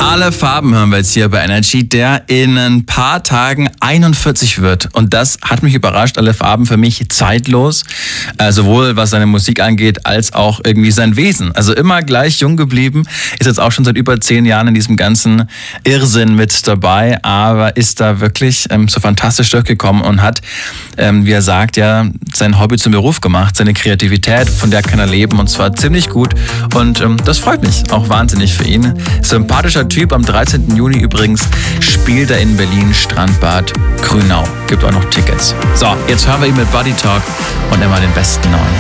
Alle Farben hören wir jetzt hier bei Energy, der in ein paar Tagen 41 wird. Und das hat mich überrascht. Alle Farben für mich zeitlos. Sowohl was seine Musik angeht, als auch irgendwie sein Wesen. Also immer gleich jung geblieben. Ist jetzt auch schon seit über 10 Jahren in diesem ganzen Irrsinn mit dabei. Aber ist da wirklich so fantastisch durchgekommen und hat, wie er sagt, ja, sein Hobby zum Beruf gemacht. Seine Kreativität, von der kann er leben. Und zwar ziemlich gut. Und das freut mich auch wahnsinnig für ihn. Sympathischer Typ. Am 13. Juni übrigens spielt er in Berlin, Strandbad Grünau. Gibt auch noch Tickets. So, jetzt hören wir ihn mit Body Talk und immer den besten Neuen.